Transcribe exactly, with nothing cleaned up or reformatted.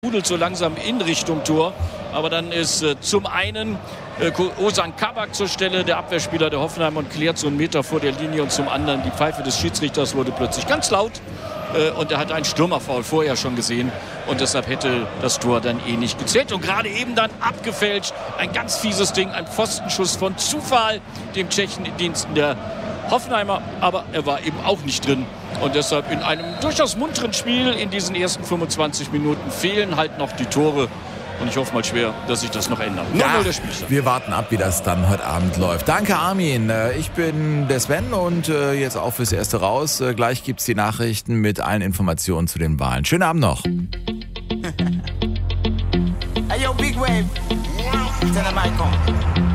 Rudelt so langsam in Richtung Tor. Aber dann ist äh, zum einen äh, Ozan Kabak zur Stelle, der Abwehrspieler der Hoffenheim, und klärt so einen Meter vor der Linie. Und zum anderen die Pfeife des Schiedsrichters wurde plötzlich ganz laut. Äh, und er hat einen Stürmerfoul vorher schon gesehen. Und deshalb hätte das Tor dann eh nicht gezählt. Und gerade eben dann abgefälscht. Ein ganz fieses Ding, ein Pfostenschuss von Zufall, dem Tschechen in Diensten der Hoffenheimer. Aber er war eben auch nicht drin. Und deshalb in einem durchaus munteren Spiel in diesen ersten fünfundzwanzig Minuten fehlen halt noch die Tore. Und ich hoffe mal schwer, dass sich das noch ändert. Ja, null null der Spielstand. Wir warten ab, wie das dann heute Abend läuft. Danke, Armin. Ich bin der Sven und jetzt auch fürs Erste raus. Gleich gibt's die Nachrichten mit allen Informationen zu den Wahlen. Schönen Abend noch. Hey, yo, Big Wave. Tell them I come.